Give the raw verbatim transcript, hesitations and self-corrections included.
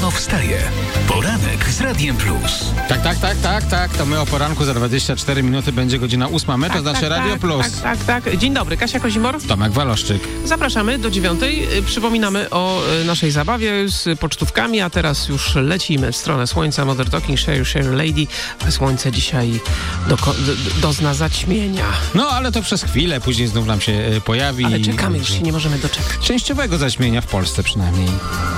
Rano wstaje. Poranek z Radiem Plus. Tak, tak, tak, tak, tak. To my o poranku za dwadzieścia cztery minuty będzie godzina ósma. My, to Tak, znaczy tak, Radio tak, Plus. Tak, tak, tak. Dzień dobry, Kasia Kozimor. Tomek Waloszczyk. Zapraszamy do dziewiątej. Przypominamy o y, naszej zabawie z pocztówkami, a teraz już lecimy w stronę słońca. Modern Talking, Share, Share Lady. A słońce dzisiaj doko- d- d- dozna zaćmienia. No, ale to przez chwilę, później znów nam się y, pojawi. Ale czekamy, już się nie możemy doczekać. Częściowego zaćmienia w Polsce przynajmniej.